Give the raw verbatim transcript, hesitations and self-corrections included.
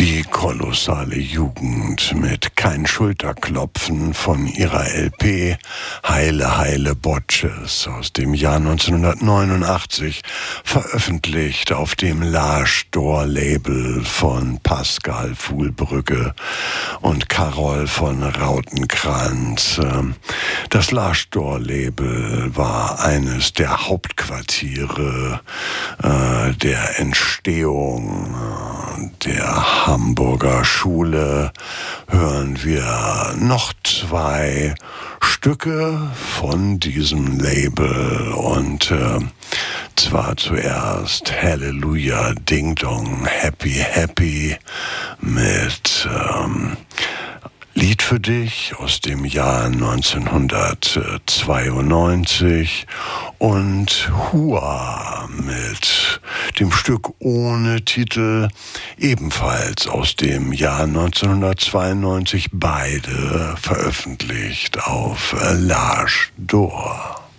Die kolossale Jugend mit Kein Schulterklopfen von ihrer L P Heile Heile Botches aus dem Jahr neunzehnhundertneunundachtzig, veröffentlicht auf dem Larsch-Dor-Label von Pascal Fuhlbrücke und Carol von Rautenkranz. Das Larsch-Dor-Label war eines der Hauptquartiere äh, der Entstehung äh, der Hamburger Schule. Hören wir noch zwei Stücke von diesem Label, und äh, zwar zuerst Halleluja Ding Dong Happy Happy mit ähm, Lied für dich aus dem Jahr neunzehnhundertzweiundneunzig und Hua mit dem Stück ohne Titel, ebenfalls aus dem Jahr neunzehnhundertzweiundneunzig, beide veröffentlicht auf Larsch-Dor.